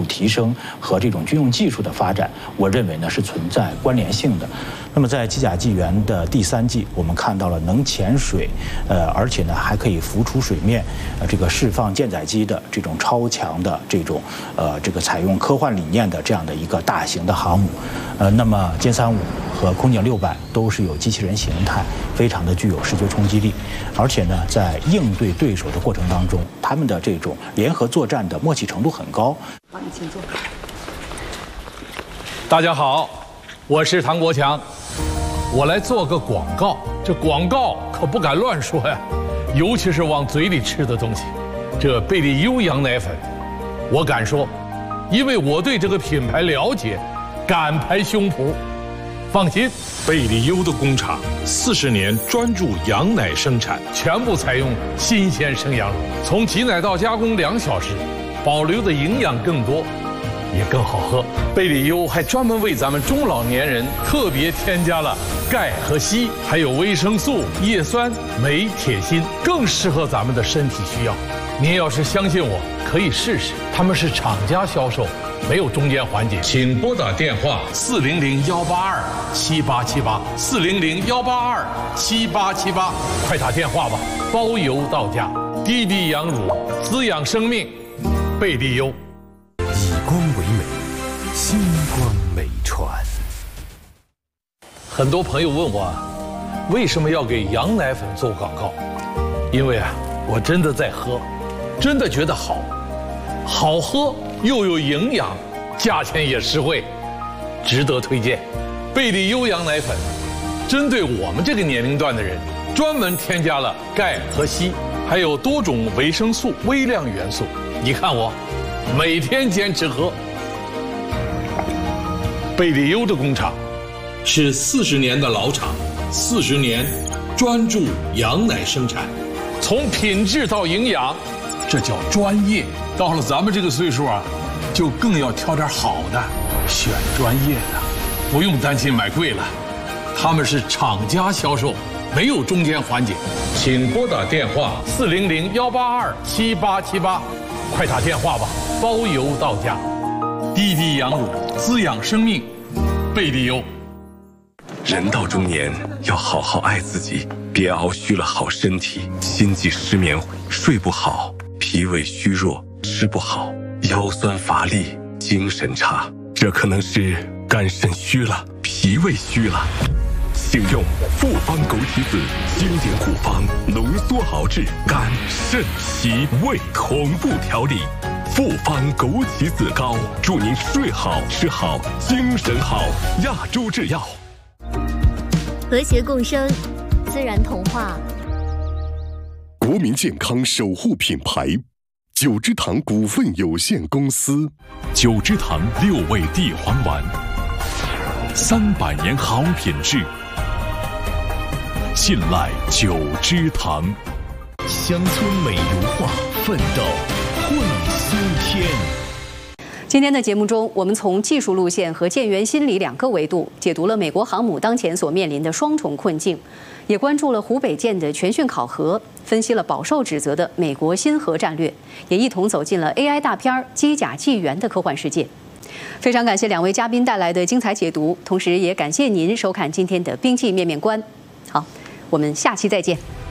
度提升和这种军用技术的发展，我认为呢是存在关联性的。那么在机甲纪元的第3季，我们看到了能潜水，而且呢还可以浮出水面，这个释放舰载机的这种超强的这种这个采用科幻理念的这样的一个大型的航母，那么歼35和空警600都是有机器人形态，非常的具有视觉冲击力，而且呢在应对对手的过程当中，他们的这种联合作战的默契程度很高。 好，你请坐。 大家好，我是唐国强。我来做个广告，这广告可不敢乱说呀，尤其是往嘴里吃的东西。这贝利优羊奶粉，我敢说，因为我对这个品牌了解，敢拍胸脯。放心， 贝利优的工厂40年专注羊奶生产， 全部采用新鲜生羊乳，从挤奶到加工2小时，保留的营养更多。也更好喝。贝利优还专门为咱们中老年人特别添加了钙和硒，还有维生素、叶酸、镁、铁、锌，更适合咱们的身体需要。您要是相信我，可以试试。他们是厂家销售，没有中间环节。请拨打电话400-182-7878，400-182-7878，快打电话吧，包邮到家。滴滴羊乳，滋养生命，贝利优。 以光为美，星光美传。 很多朋友问我，为什么要给羊奶粉做广告？因为我真的在喝，真的觉得好，好喝又有营养，价钱也实惠，值得推荐。贝利优羊奶粉，针对我们这个年龄段的人，专门添加了钙和硒，还有多种维生素、微量元素。你看我，每天坚持喝。贝利优的工厂是40年的老厂，40年专注羊奶生产，从品质到营养，这叫专业。到了咱们这个岁数就更要挑点好的，选专业的，不用担心买贵了。他们是厂家销售，没有中间环节。请拨打电话400-182-7878，快打电话吧，包邮到家。滴滴羊乳，滋养生命，贝利优。 人到中年要好好爱自己，别熬虚了好身体，心悸失眠，睡不好，脾胃虚弱，吃不好，腰酸乏力，精神差，这可能是肝肾虚了，脾胃虚了。请用复方枸杞子经典古方浓缩熬制肝肾脾胃同步调理，复方枸杞子膏，祝您睡好吃好精神好。亚洲制药。 和谐共生，自然童话。 国民健康守护品牌，九芝堂股份有限公司。 九芝堂6味地黄丸，300年好品质，信赖九芝堂。 乡村美如画，奋斗会苏天。 今天的节目中，我们从技术路线和舰员心理2个维度解读了美国航母当前所面临的双重困境，也关注了湖北舰的全训考核，分析了饱受指责的美国新核战略，也一同走进了 AI 大片《机甲纪元》的科幻世界。非常感谢2位嘉宾带来的精彩解读，同时也感谢您收看今天的兵器面面观。好，我们下期再见。